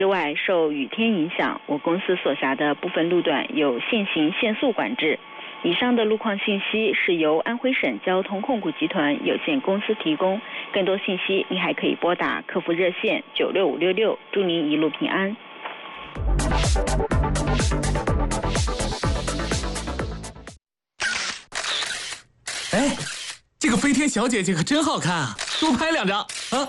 之外，受雨天影响，我公司所辖的部分路段有限行限速管制。以上的路况信息是由安徽省交通控股集团有限公司提供，更多信息您还可以拨打客服热线96566，祝您一路平安。 哎，这个飞天小姐姐可真好看啊，多拍2张啊！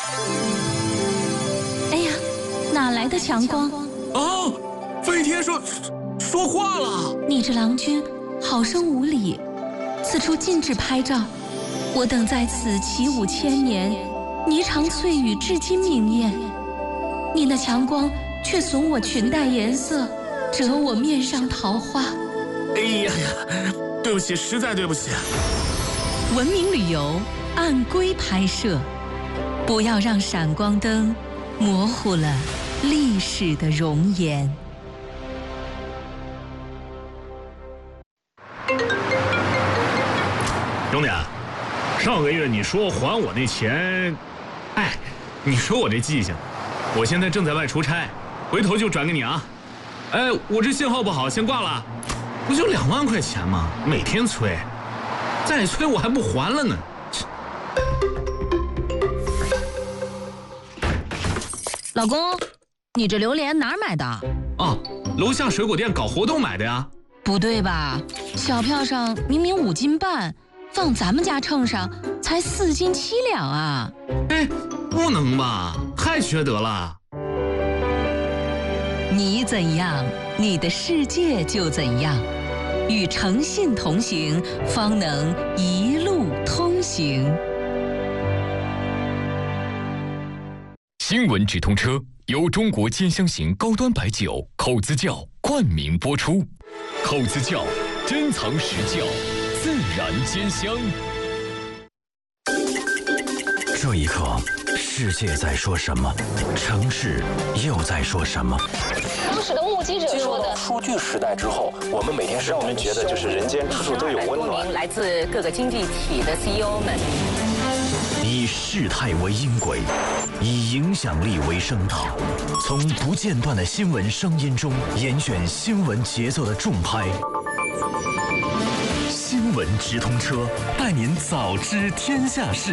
哎呀，哪来的强光？ 哦，飞天说话了。 你这郎君好生无礼，此处禁止拍照。我等在此起舞1000年，霓裳翠羽至今明艳。你那强光却损我裙带颜色，折我面上桃花。 哎呀呀，对不起，实在对不起。 文明旅游按规拍摄，不要让闪光灯模糊了历史的容颜。 兄弟，上个月你说还我那钱，哎，你说我这记性，我现在正在外出差，回头就转给你啊。哎，我这信号不好，先挂了。不就2万块钱吗？每天催，再催我还不还了呢。 老公，你这榴莲哪儿买的？ 哦，楼下水果店搞活动买的呀。 不对吧？小票上明明5斤半，放咱们家秤上才4斤7两啊！ 哎，不能吧？太缺德了。 你怎样，你的世界就怎样。与诚信同行，方能一路通行。 新闻直通车由中国尖香型高端白酒口子窖冠名播出。口子窖，珍藏实窖，自然兼香。 这一刻，世界在说什么？城市又在说什么？ 当时的目击者说的， 数据时代之后，我们每天让我们觉得就是人间处处都有温暖。 来自各个经济体的 CEO 们， 以事态为音轨，以影响力为声道，从不间断的新闻声音中严选新闻节奏的重拍。新闻直通车，带您早知天下事。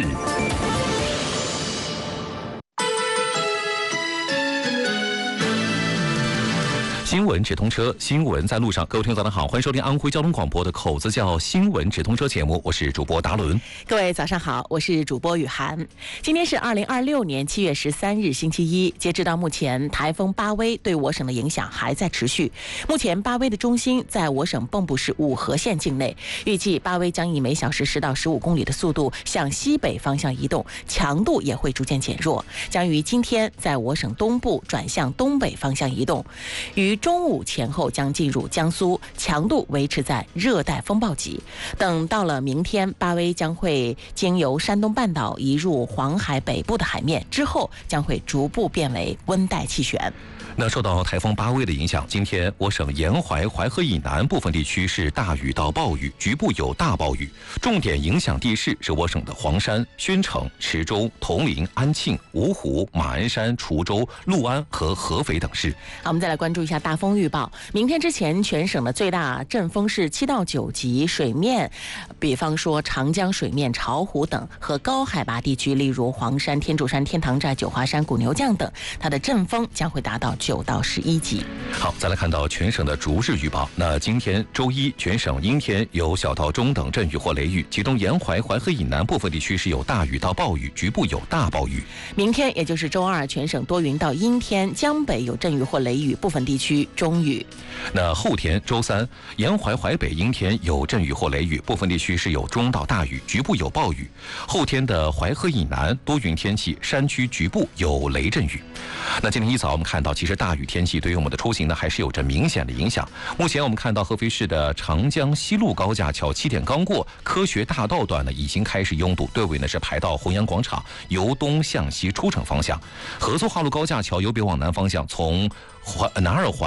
新闻直通车，新闻在路上。各位听众早上好，欢迎收听安徽交通广播的口子窖新闻直通车节目，我是主播达伦。 各位早上好，我是主播雨涵。今天是2026年7月13日星期一，截止到目前，台风巴威对我省的影响还在持续。目前巴威的中心在我省蚌埠市五河县境内，预计巴威将以每小时10到15公里的速度向西北方向移动，强度也会逐渐减弱，将于今天在我省东部转向东北方向移动，于中午前后将进入江苏，强度维持在热带风暴级。等到了明天，巴威将会经由山东半岛移入黄海北部的海面，之后将会逐步变为温带气旋。 那受到台风巴威的影响，今天我省沿淮、淮河以南部分地区是大雨到暴雨，局部有大暴雨。重点影响地势是我省的黄山、宣城、池州、铜陵、安庆、芜湖、马鞍山、滁州、六安和合肥等市。 好，我们再来关注一下大风预报。明天之前，全省的最大阵风是7到9级，水面，比方说长江水面、巢湖等和高海拔地区，例如黄山、天柱山、天堂寨、九华山、古牛降等，它的阵风将会达到9到11级。 好，再来看到全省的逐日预报。那今天周一，全省阴天，有小到中等阵雨或雷雨，其中沿淮、淮河以南部分地区是有大雨到暴雨，局部有大暴雨。 明天也就是周二，全省多云到阴天，江北有阵雨或雷雨，部分地区中雨。 那后天周三，沿淮、淮北阴天，有阵雨或雷雨，部分地区是有中到大雨，局部有暴雨。后天的淮河以南多云天气，山区局部有雷阵雨。那今天一早我们看到，其实大雨天气对于我们的出行呢还是有着明显的影响。目前我们看到合肥市的长江西路高架桥起点刚过，科学大道段呢已经开始拥堵，队尾呢是排到弘扬广场，由东向西出城方向。合作化路高架桥由北往南方向从南二环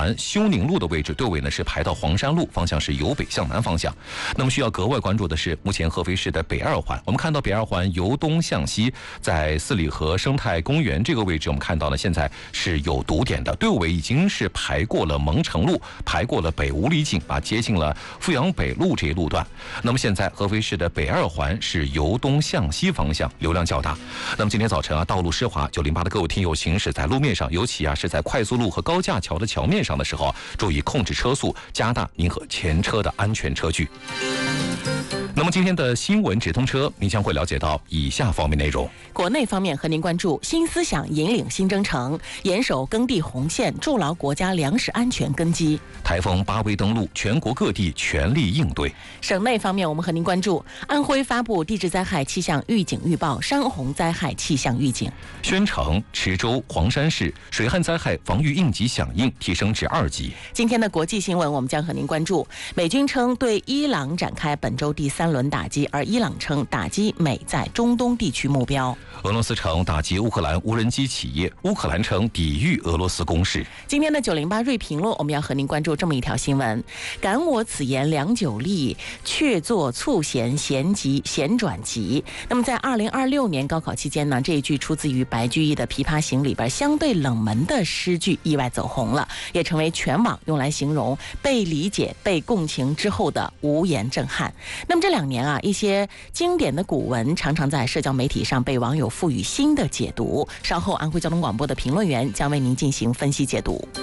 环休宁路的位置，队尾呢是排到黄山路，方向是由北向南方向。那么需要格外关注的是，目前合肥市的北二环，我们看到北二环由东向西，在四里河生态公园这个位置，我们看到呢现在是有堵点的，队尾已经是排过了蒙城路，排过了北五里井啊，接近了富阳北路这一路段。那么现在合肥市的北二环是由东向西方向，流量较大。那么今天早晨啊，道路湿滑，908的各位听友行驶在路面上，尤其是在快速路和高架桥的桥面上的时候，注意控制车速，加大您和前车的安全车距。那么今天的新闻直通车，您将会了解到以下方面内容。 国内方面和您关注新思想引领新征程，严守耕地红线，筑牢国家粮食安全根基。 台风巴威登陆，全国各地全力应对。 省内方面，我们和您关注安徽发布地质灾害气象预警预报，山洪灾害气象预警。 宣城、池州、黄山市水旱灾害防御应急响应提升至2级。 今天的国际新闻，我们将和您关注美军称对伊朗展开本周第3轮打击，而伊朗称打击美在中东地区目标。 俄罗斯称打击乌克兰无人机企业，乌克兰称抵御俄罗斯攻势。 今天的908锐评论，我们要和您关注这么一条新闻：感我此言良久立，却作促弦弦急弦转急。那么在2026年高考期间呢，这一句出自于白居易的《琵琶行》里边相对冷门的诗句意外走红了，也成为全网用来形容被理解、被共情之后的无言震撼。那么这2年啊，一些经典的古文常常在社交媒体上被网友赋予新的解读。稍后安徽交通广播的评论员将为您进行分析解读。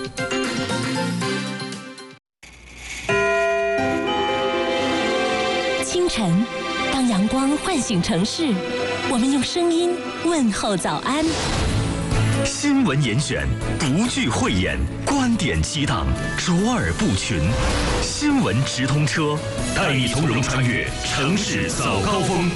清晨，当阳光唤醒城市，我们用声音问候早安。 新闻严选，不惧讳言，观点激荡，卓尔不群。新闻直通车，带你从容穿越城市早高峰。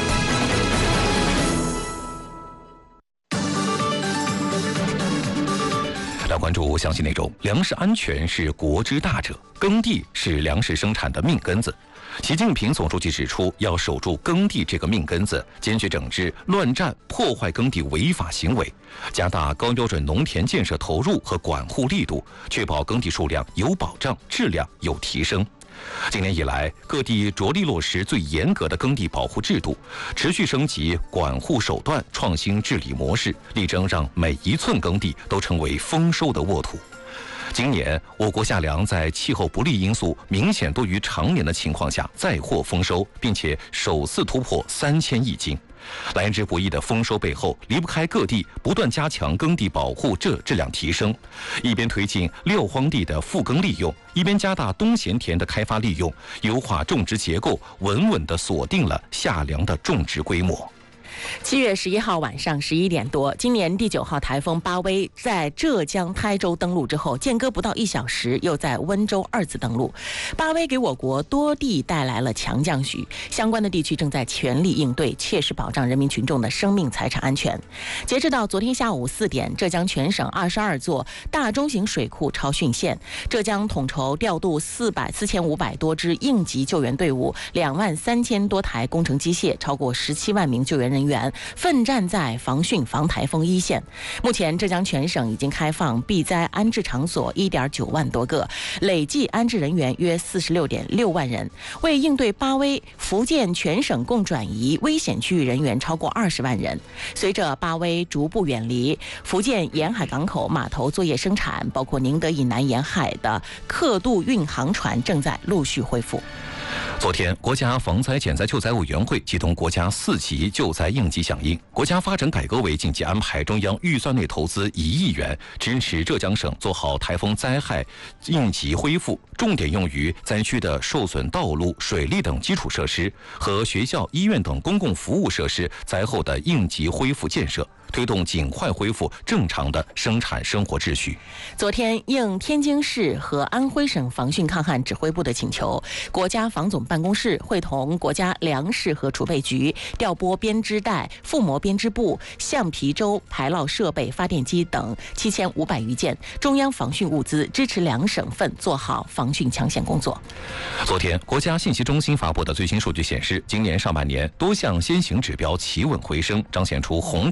来关注详细内容。粮食安全是国之大者，耕地是粮食生产的命根子。习近平总书记指出，要守住耕地这个命根子，坚决整治乱占、破坏耕地违法行为，加大高标准农田建设投入和管护力度，确保耕地数量有保障，质量有提升。今年以来，各地着力落实最严格的耕地保护制度，持续升级管护手段，创新治理模式，力争让每一寸耕地都成为丰收的沃土。今年，我国夏粮在气候不利因素明显多于常年的情况下再获丰收，并且首次突破3000亿斤。来之不易的丰收背后，离不开各地不断加强耕地保护质量提升，一边推进撂荒地的复耕利用，一边加大冬闲田的开发利用，优化种植结构，稳稳地锁定了夏粮的种植规模。 7月11号晚上11点多，今年第9号台风巴威在浙江台州登陆之后，间隔不到1小时，又在温州2次登陆。巴威给我国多地带来了强降雨，相关的地区正在全力应对，切实保障人民群众的生命财产安全。截至到昨天下午4点，浙江全省22座大中型水库超汛线，浙江统筹调度4500多支应急救援队伍，23000多台工程机械，超过17万名救援人员奋战在防汛防台风一线。目前浙江全省已经开放避灾安置场所1.9万多个，累计安置人员约46.6万人。为应对巴威，福建全省共转移危险区域人员超过20万人。随着巴威逐步远离，福建沿海港口码头作业生产，包括宁德以南沿海的客渡运航船正在陆续恢复。 昨天，国家防灾减灾救灾委员会启动国家4级救灾应急响应。国家发展改革委紧急安排中央预算内投资1亿元，支持浙江省做好台风灾害应急恢复，重点用于灾区的受损道路、水利等基础设施和学校、医院等公共服务设施灾后的应急恢复建设，推动尽快恢复正常的生产生活秩序。 昨天，应天津市和安徽省防汛抗旱指挥部的请求，国家防总办公室会同国家粮食和储备局调拨编织袋、覆膜编织布、橡皮舟、排涝设备、发电机等7500余件中央防汛物资，支持2省份做好防汛抢险工作。 昨天，国家信息中心发布的最新数据显示，今年上半年多项先行指标企稳回升，彰显出宏观经济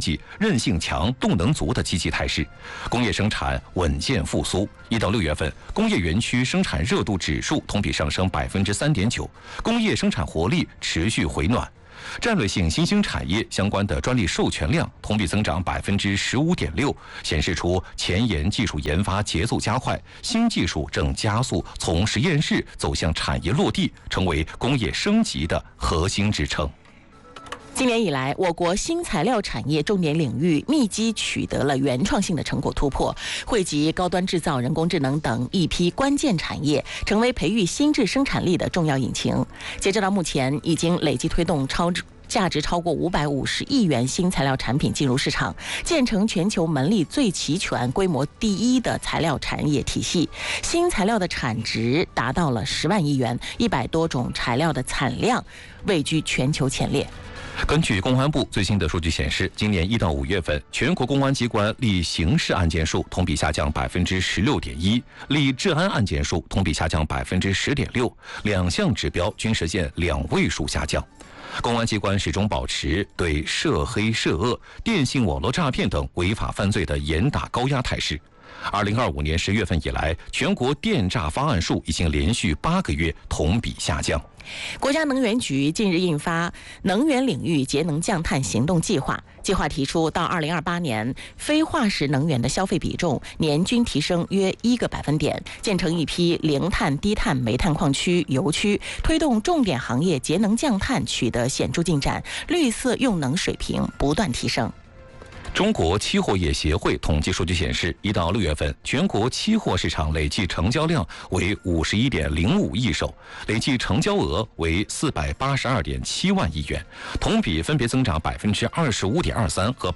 济韧性强、动能足的积极态势，工业生产稳健复苏。1到6月份，工业园区生产热度指数同比上升3.9%，工业生产活力持续回暖。战略性新兴产业相关的专利授权量同比增长15.6%，显示出前沿技术研发节奏加快，新技术正加速从实验室走向产业落地，成为工业升级的核心支撑。 今年以来，我国新材料产业重点领域密集取得了原创性的成果突破，汇集高端制造、人工智能等一批关键产业，成为培育新质生产力的重要引擎。截止到目前，已经累计推动价值超过550亿元新材料产品进入市场，建成全球门类最齐全、规模第一的材料产业体系。新材料的产值达到了10万亿元，100多种材料的产量位居全球前列。 根据公安部最新的数据显示，今年1到5月份，全国公安机关立刑事案件数同比下降16.1%，立治安案件数同比下降10.6%，两项指标均实现2位数下降。公安机关始终保持对涉黑涉恶、电信网络诈骗等违法犯罪的严打高压态势。2025年10月份以来，全国电诈发案数已经连续8个月同比下降。 国家能源局近日印发《能源领域节能降碳行动计划》，计划提出到2028年，非化石能源的消费比重年均提升约1个百分点，建成一批零碳、低碳煤炭矿区、油区，推动重点行业节能降碳取得显著进展，绿色用能水平不断提升。 中国期货业协会统计数据显示，1到6月份，全国期货市场累计成交量为51.05亿手，累计成交额为482.7万亿元，同比分别增长25.23%和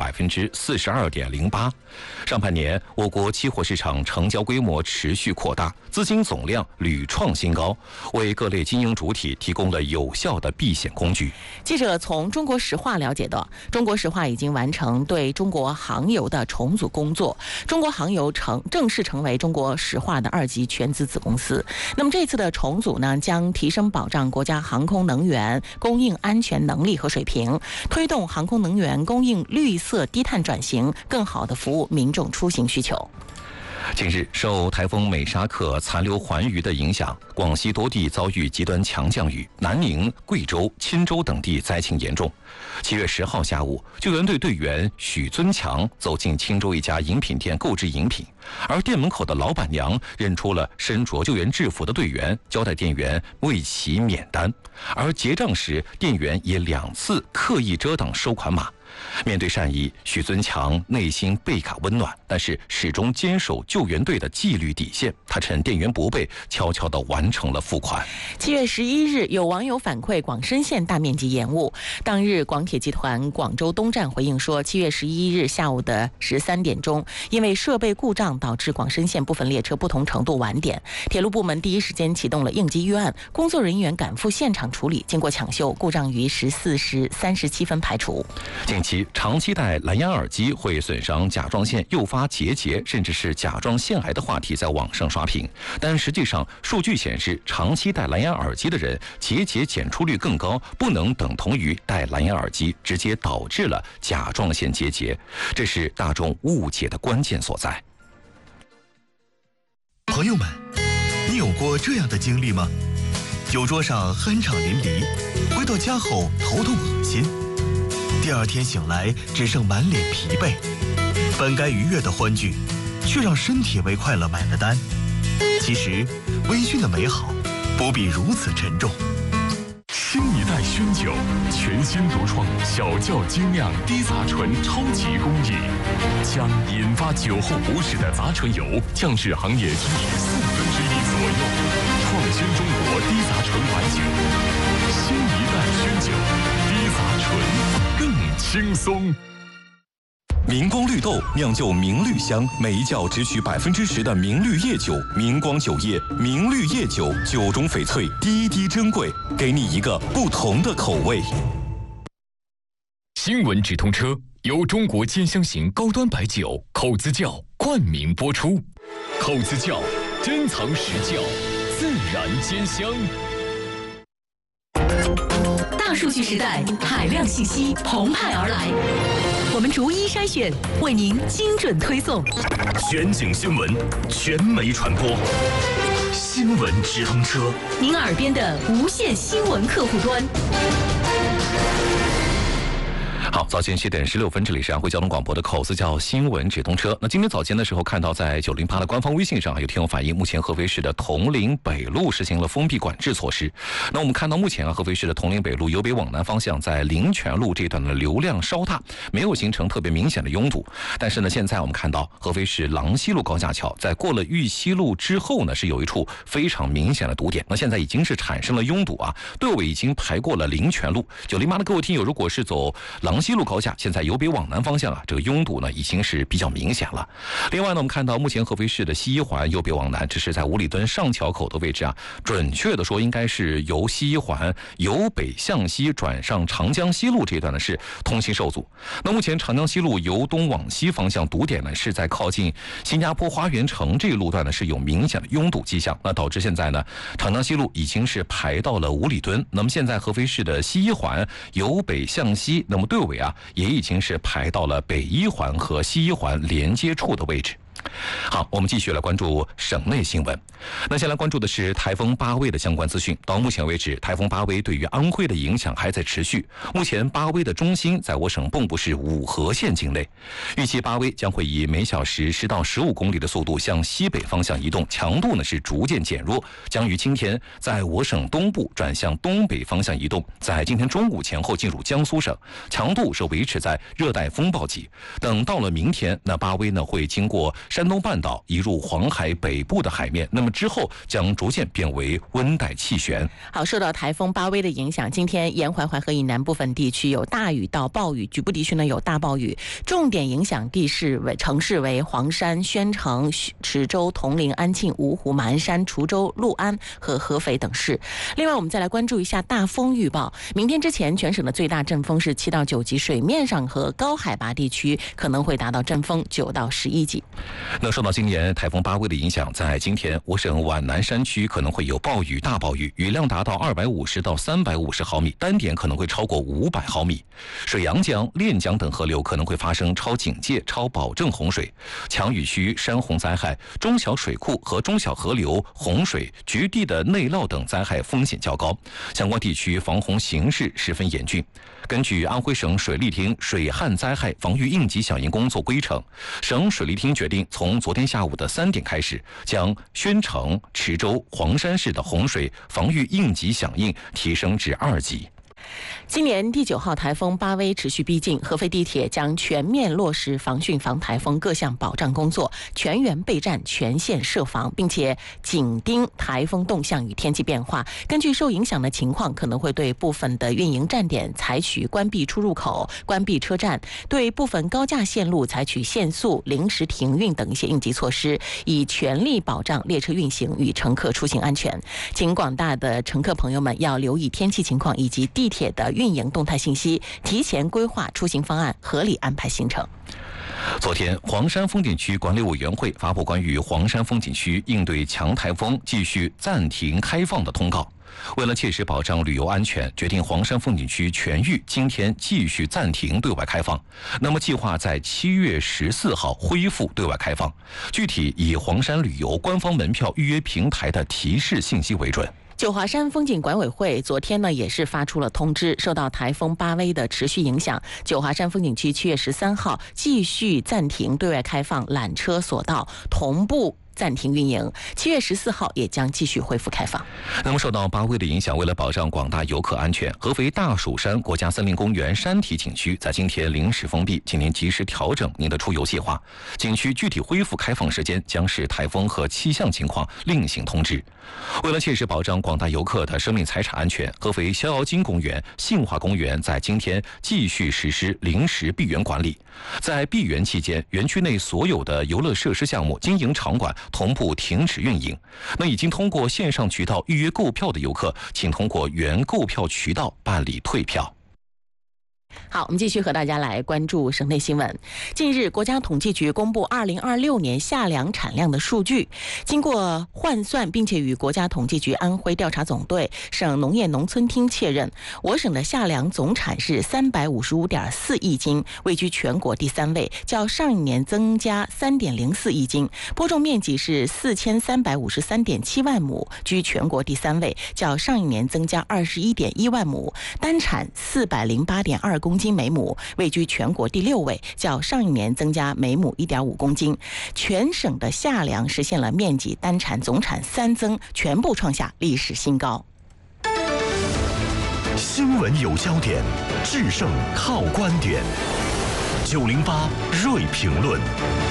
42.08%。上半年，我国期货市场成交规模持续扩大，资金总量屡创新高，为各类经营主体提供了有效的避险工具。 记者从中国石化了解到，中国石化已经完成对中国航油的重组工作，中国航油正式成为中国石化的2级全资子公司。那么这次的重组呢，将提升保障国家航空能源供应安全能力和水平，推动航空能源供应绿色低碳转型，更好地服务民众出行需求。 近日，受台风美沙克残留环鱼的影响，广西多地遭遇极端强降雨，南宁、贵州、钦州等地灾情严重。7月10号下午，救援队队员许尊强走进钦州一家饮品店购置饮品，而店门口的老板娘认出了身着救援制服的队员，交代店员为其免单，而结账时，店员也2次刻意遮挡收款码。面对善意，许尊强内心倍感温暖，但是始终坚守救援队的纪律底线。他趁店员不备，悄悄地完成了付款。 7月11日，有网友反馈广深线大面积延误。当日，广铁集团广州东站回应说，7月11日下午的13点钟，因为设备故障导致广深线部分列车不同程度晚点，铁路部门第一时间启动了应急预案，工作人员赶赴现场处理，经过抢修，故障于14时37分排除。 近期长期戴蓝牙耳机会损伤甲状腺，诱发结节甚至是甲状腺癌的话题在网上刷屏，但实际上数据显示，长期戴蓝牙耳机的人结节检出率更高，不能等同于戴蓝牙耳机直接导致了甲状腺结节，这是大众误解的关键所在。 朋友们，你有过这样的经历吗？酒桌上酣畅淋漓，回到家后头痛恶心，第二天醒来只剩满脸疲惫，本该愉悦的欢聚，却让身体为快乐买了单。其实，微醺的美好不必如此沉重。 新一代熏酒，全新独创小窖精酿低杂醇超级工艺，将引发酒后不适的杂醇油降至行业均值1/4左右，创新中国低杂醇白酒。新一代熏酒，低杂醇更轻松。 明光绿豆酿就明绿香，每一窖只取10%的明绿叶酒。明光酒业明绿叶酒，酒中翡翠，滴滴珍贵，给你一个不同的口味。 新闻直通车由中国尖香型高端白酒口子窖冠名播出。口子窖珍藏实窖，自然尖香。 大数据时代，海量信息澎湃而来。 我们逐一筛选，为您精准推送。 全景新闻，全媒传播，新闻直通车， 您耳边的无线新闻客户端。 好，早间7点16分，这里是安徽交通广播的口子叫新闻直通车。那今天早间的时候，看到在908的官方微信上有听友反映，目前合肥市的铜陵北路实行了封闭管制措施。那我们看到目前合肥市的铜陵北路由北往南方向在灵泉路这段的流量稍大，没有形成特别明显的拥堵。但是呢，现在我们看到合肥市郎西路高架桥在过了玉溪路之后呢，是有一处非常明显的堵点。那现在已经是产生了拥堵啊，队尾已经排过了灵泉路。908的各位听友，如果是走郎西路高架，现在由北往南方向啊，这个拥堵呢已经是比较明显了。另外呢，我们看到目前合肥市的西一环由北往南，这是在五里墩上桥口的位置啊，准确的说应该是由西一环由北向西转上长江西路这一段呢是通行受阻。那目前长江西路由东往西方向堵点呢是在靠近新加坡花园城这一路段呢是有明显的拥堵迹象，那导致现在呢长江西路已经是排到了五里墩。那么现在合肥市的西一环由北向西，那么队尾啊也已经是排到了北一环和西一环连接处的位置。好，我们继续来关注省内新闻。那先来关注的是台风巴威的相关资讯。到目前为止，台风巴威对于安徽的影响还在持续。目前巴威的中心在我省蚌埠市五河县境内，预计巴威将会以每小时10到15公里的速度向西北方向移动，强度呢是逐渐减弱，将于今天在我省东部转向东北方向移动，在今天中午前后进入江苏省，强度是维持在热带风暴级。等到了明天，那巴威呢会经过山东半岛移入黄海北部的海面，那么之后将逐渐变为温带气旋。 好，受到台风巴威的影响，今天沿淮淮河以南部分地区有大雨到暴雨，局部地区呢有大暴雨，重点影响城市为黄山、宣城、池州、铜陵、安庆、芜湖、马鞍山、滁州、六安和合肥等市。另外我们再来关注一下大风预报，明天之前全省的最大阵风是7到9级，水面上和高海拔地区可能会达到阵风9到11级。 那受到今年台风巴威的影响，在今天我省皖南山区可能会有暴雨、大暴雨，雨量达到250到350毫米，单点可能会超过500毫米。水阳江、练江等河流可能会发生超警戒、超保证洪水。强雨区、山洪灾害、中小水库和中小河流洪水、局地的内涝等灾害风险较高，相关地区防洪形势十分严峻。根据安徽省水利厅水旱灾害防御应急响应工作规程，省水利厅决定从昨天下午的3点开始，将宣城、池州、黄山市的洪水防御应急响应提升至2级。 今年第9号台风巴威持续逼近，合肥地铁将全面落实防汛防台风各项保障工作，全员备战，全线设防，并且紧盯台风动向与天气变化。根据受影响的情况，可能会对部分的运营站点采取关闭出入口、关闭车站，对部分高架线路采取限速、临时停运等一些应急措施，以全力保障列车运行与乘客出行安全。请广大的乘客朋友们要留意天气情况以及地铁的运营动态信息，提前规划出行方案，合理安排行程。 昨天，黄山风景区管理委员会发布关于黄山风景区应对强台风继续暂停开放的通告。为了切实保障旅游安全，决定黄山风景区全域今天继续暂停对外开放。那么，计划在7月14号恢复对外开放，具体以黄山旅游官方门票预约平台的提示信息为准。 九华山风景管委会昨天呢也是发出了通知，受到台风巴威的持续影响，九华山风景区7月13号继续暂停对外开放缆车索道，同步暂停运营，7月14号也将继续恢复开放。 那么受到巴威的影响，为了保障广大游客安全，合肥大蜀山国家森林公园山体景区在今天临时封闭，请您及时调整您的出游计划。景区具体恢复开放时间将视台风和气象情况另行通知。为了切实保障广大游客的生命财产安全，合肥逍遥津公园、杏花公园在今天继续实施临时闭园管理。在闭园期间，园区内所有的游乐设施项目、经营场馆同步停止运营。那已经通过线上渠道预约购票的游客，请通过原购票渠道办理退票。 好，我们继续和大家来关注省内新闻。近日，国家统计局公布2026年夏粮产量的数据，经过换算，并且与国家统计局安徽调查总队、省农业农村厅确认，我省的夏粮总产是355.4亿斤，位居全国第3位，较上一年增加3.04亿斤；播种面积是4353.7万亩，居全国第3位，较上一年增加21.1万亩；单产408.2公斤每亩，位居全国第6位，较上一年增加每亩1.5公斤。全省的夏粮实现了面积、单产、总产3增，全部创下历史新高。 新闻有焦点，制胜靠观点。908锐评论。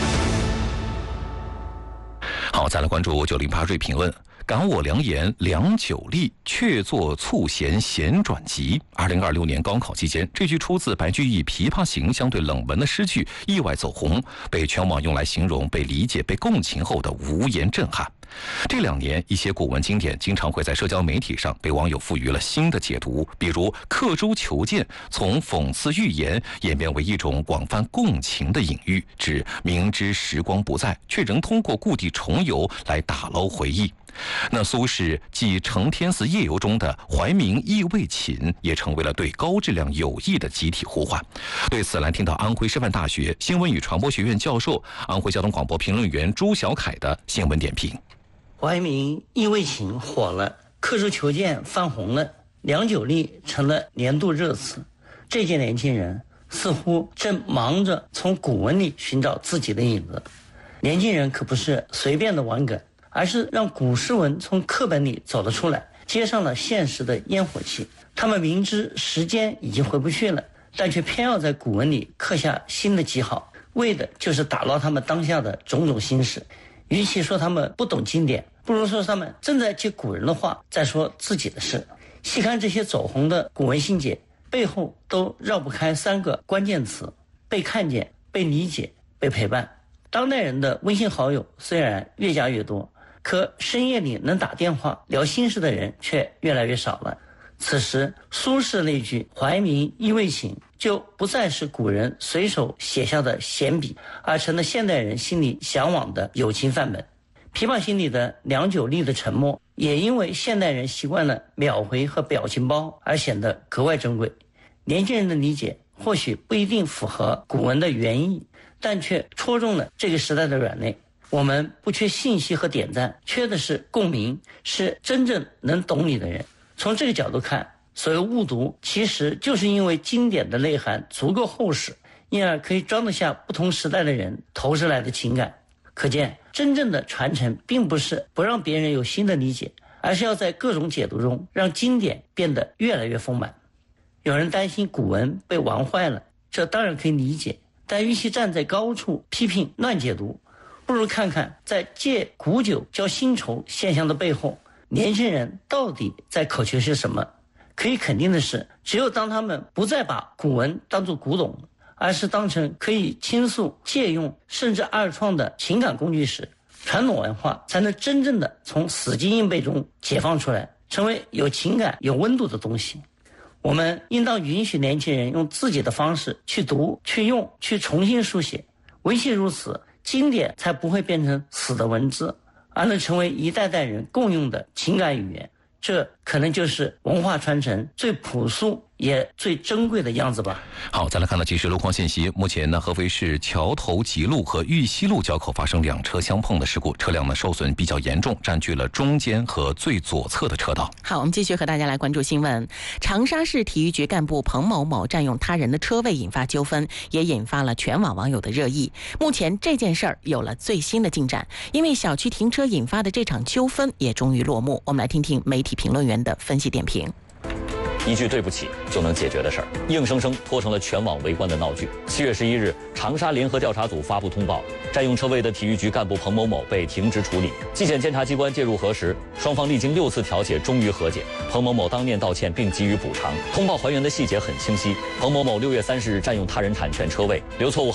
好，再来关注908锐评论。感我良言，良久立，却作促弦弦转急。2026年高考期间，这句出自白居易《琵琶行》相对冷门的诗句意外走红，被全网用来形容被理解、被共情后的无言震撼。这2年，一些古文经典经常会在社交媒体上被网友赋予了新的解读，比如刻舟求剑，从讽刺寓言演变为一种广泛共情的隐喻，指明知时光不再，却仍通过故地重游来打捞回忆。那苏轼继《承天寺夜游》中的怀民意未寝，也成为了对高质量友谊的集体呼唤。对此，来听到安徽师范大学新闻与传播学院教授、安徽交通广播评论员朱小凯的新闻点评。 怀民意未寝火了，刻舟求剑翻红了，良久立成了年度热词。这些年轻人似乎正忙着从古文里寻找自己的影子。年轻人可不是随便的玩梗，而是让古诗文从课本里走了出来，接上了现实的烟火气。他们明知时间已经回不去了，但却偏要在古文里刻下新的记号，为的就是打捞他们当下的种种心事。与其说他们不懂经典，不如说他们正在接古人的话，在说自己的事。细看这些走红的古文新解，背后都绕不开3个关键词：被看见、被理解、被陪伴。当代人的微信好友虽然越加越多，可深夜里能打电话聊心事的人却越来越少了。此时，苏轼那句怀民意未寝就不再是古人随手写下的闲笔，而成了现代人心里向往的友情范本。琵琶行里的良久立的沉默，也因为现代人习惯了秒回和表情包而显得格外珍贵。年轻人的理解或许不一定符合古文的原意，但却戳中了这个时代的软肋。我们不缺信息和点赞，缺的是共鸣，是真正能懂你的人。从这个角度看，所谓误读，其实就是因为经典的内涵足够厚实，因而可以装得下不同时代的人投射来的情感。可见，真正的传承并不是不让别人有新的理解，而是要在各种解读中让经典变得越来越丰满。有人担心古文被玩坏了，这当然可以理解，但与其站在高处批评乱解读，不如看看在借古酒浇新愁现象的背后，年轻人到底在渴求些什么。可以肯定的是，只有当他们不再把古文当作古董，而是当成可以倾诉、借用甚至二创的情感工具时，传统文化才能真正的从死记硬背中解放出来，成为有情感、有温度的东西。我们应当允许年轻人用自己的方式去读、去用、去重新书写。唯其如此，经典才不会变成死的文字，而能成为一代代人共用的情感语言。这可能就是文化传承最朴素也最珍贵的样子吧。 好，再来看到即时路况信息。目前呢，合肥市桥头集路和玉溪路交口发生2车相碰的事故，车辆呢受损比较严重，占据了中间和最左侧的车道。 好，我们继续和大家来关注新闻。长沙市体育局干部彭某某占用他人的车位引发纠纷，也引发了全网网友的热议。目前这件事儿有了最新的进展，因为小区停车引发的这场纠纷也终于落幕。我们来听听媒体评论员的分析点评。 一句对不起就能解决的事儿，硬生生拖成了全网围观的闹剧。7月11日，长沙联合调查组发布通报，占用车位的体育局干部彭某某被停职处理。纪检监察机关介入核实，双方历经6次调解，终于和解。彭某某当面道歉并给予补偿。通报还原的细节很清晰：彭某某6月30日占用他人产权车位，留错误号码，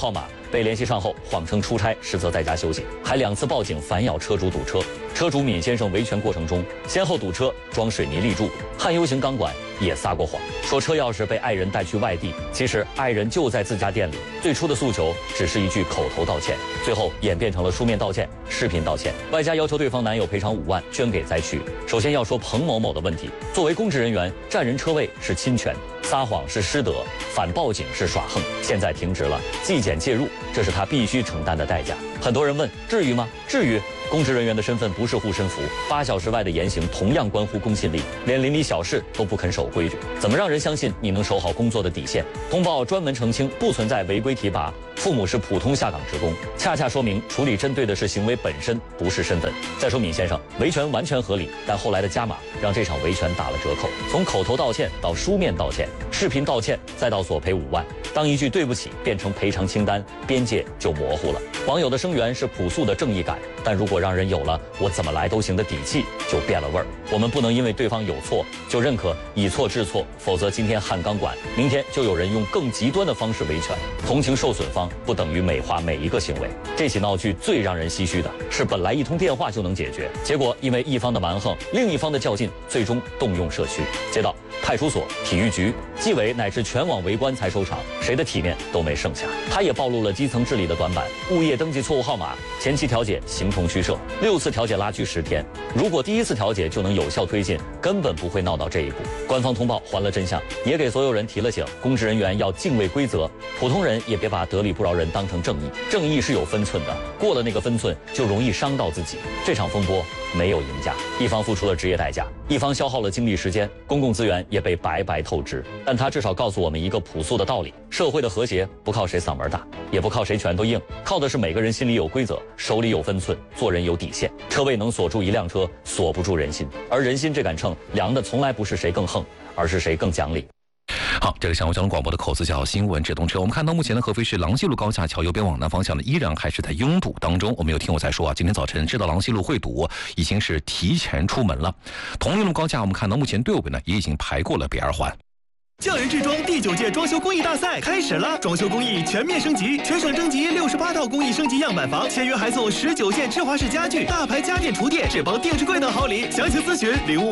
被联系上后谎称出差，实则在家休息，还2次报警反咬车主堵车。车主闵先生维权过程中，先后堵车、装水泥立柱、焊 U 型钢管，也撒过谎，说车钥匙被爱人带去外地，其实爱人就在自家店里。最初的诉求只是一句口头道歉，最后演变成了书面道歉、视频道歉，外加要求对方男友赔偿5万捐给灾区。首先要说彭某某的问题，作为公职人员，占人车位是侵权，撒谎是失德，反报警是耍横。现在停职了，纪检介入，这是他必须承担的代价。很多人问，至于吗？至于。公职人员的身份不是护身符，8小时外的言行同样关乎公信力，连邻里小事都不肯守规矩，怎么让人相信你能守好工作的底线？通报专门澄清，不存在违规提拔，父母是普通下岗职工，恰恰说明处理针对的是行为本身，不是身份。再说闵先生维权完全合理，但后来的加码让这场维权打了折扣，从口头道歉到书面道歉、视频道歉，再到索赔5万，当一句对不起变成赔偿清单，边界就模糊了。网友的声援是朴素的正义感，但如果让人有了我怎么来都行的底气，就变了味儿。我们不能因为对方有错就认可以错治错，否则今天焊钢管，明天就有人用更极端的方式维权。同情受损方不等于美化每一个行为。这起闹剧最让人唏嘘的是，本来一通电话就能解决，结果因为一方的蛮横，另一方的较劲，最终动用社区、街道、派出所、体育局、纪委乃至全网围观才收场，谁的体面都没剩下。他也暴露了基层治理的短板，物业登记错误号码，前期调解形同虚设，6次调解拉锯10天。如果第1次调解就能有效推进，根本不会闹到这一步。官方通报还了真相，也给所有人提了醒，公职人员要敬畏规则，普通人也别把得理不饶人当成正义，正义是有分寸的，过了那个分寸就容易伤到自己。这场风波没有赢家，一方付出了职业代价，一方消耗了精力时间，公共资源也被白白透支。但他至少告诉我们一个朴素的道理：社会的和谐不靠谁嗓门大，也不靠谁拳头硬，靠的是每个人心里有规则，手里有分寸，做人有底线。车位能锁住一辆车，锁不住人心，而人心这杆秤量的从来不是谁更横，而是谁更讲理。 好，这个祥和交通广播的口子叫新闻直通车。我们看到目前的合肥市郎溪路高架桥右边往南方向呢，依然还是在拥堵当中。我们有听友在说啊，今天早晨知道郎溪路会堵，已经是提前出门了。同运路高架，我们看到目前队伍呢也已经排过了北2环。 匠人制装第9届装修工艺大赛开始了，装修工艺全面升级，全省征集68套工艺升级样板房，签约还送19件芝华士家具、大牌家电厨电、智邦电视柜等好礼。详情咨询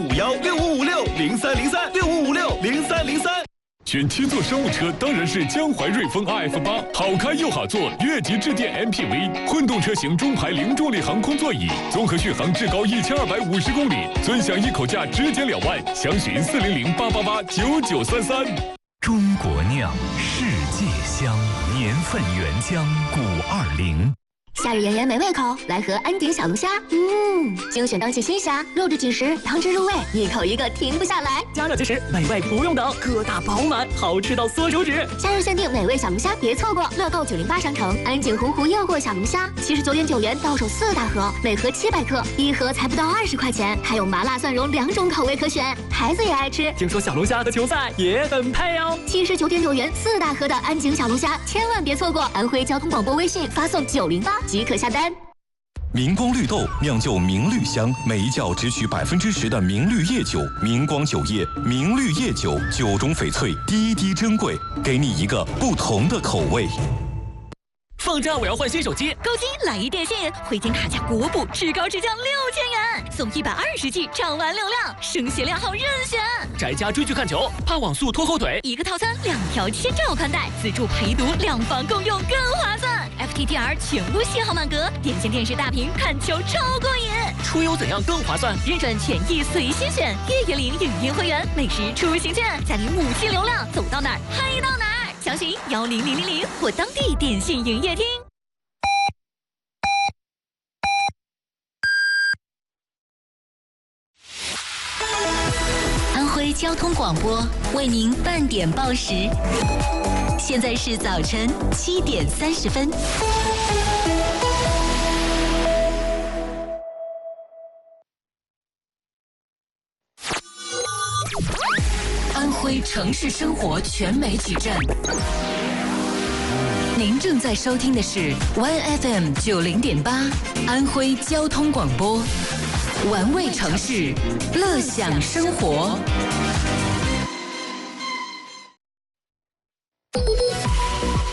05516556030365560303。 选7座商务车当然是江淮瑞风 RF8， 好开又好坐，越级致电 MPV， 混动车型中排零重力航空座椅，综合续航至高1250公里，尊享一口价直减2万，详询400-888-9933。 中国酿，世界香，年份原浆520。 夏日炎炎没胃口，来盒安鼎小龙虾。精选当季新虾，肉质紧实，汤汁入味，一口一个停不下来。 加热即食，美味不用等，个大饱满，好吃到缩手指。 夏日限定美味小龙虾，别错过！乐购908商城，安鼎洪湖诱惑小龙虾，79.9元到手4大盒，每盒700克，一盒才不到20块钱，还有麻辣蒜蓉2种口味可选，孩子也爱吃。 听说小龙虾和球赛也很配哦。 79.9元4大盒的安鼎小龙虾，千万别错过！安徽交通广播微信发送908。即可下单。 明光绿豆酿就明绿香，每一窖只取10%的明绿叶酒，明光酒业明绿叶酒，酒中翡翠，滴滴珍贵，给你一个不同的口味。 放假我要换新手机， 购机来一电信，回电卡价国补至高直降6000元，送120G 畅玩流量，声血量好任选。 宅家追剧看球，怕网速拖后腿， 一个套餐2条7兆宽带，自助陪读，2房共用更划算。FTTR 全屋信号满格，电信电视大屏看球超过瘾。 出游怎样更划算？ 认准权益随心选，月月领影音会员，每时出行券，家里母系流量，走到哪儿嗨到哪儿。详询10000或当地电信营业厅。 安徽交通广播为您半点报时，现在是早晨7点30分。安徽城市生活全媒体站，您正在收听的是 1FM 90.8安徽交通广播，玩味城市，乐享生活。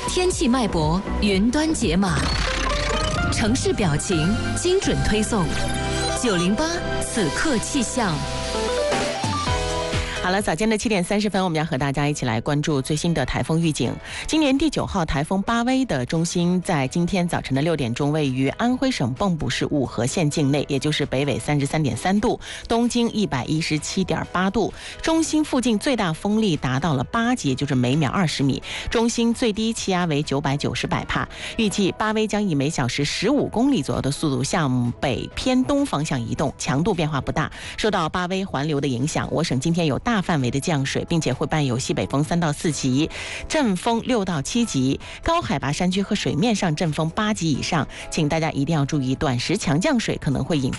天气脉搏云端解码，城市表情精准推送，908此刻气象。 好了，早间的7点30分，我们要和大家一起来关注最新的台风预警。今年第9号台风巴威的中心在今天早晨的6点钟，位于安徽省蚌埠市五河县境内，也就是北纬33.3度，东经117.8度。中心附近最大风力达到了8级，也就是每秒20米。中心最低气压为990百帕。预计巴威将以每小时15公里左右的速度向北偏东方向移动，强度变化不大。受到巴威环流的影响，我省今天有大范围的降水，并且会伴有西北风3到4级，阵风6到7级，高海拔山区和水面上阵风8级以上，请大家一定要注意，短时强降水可能会引发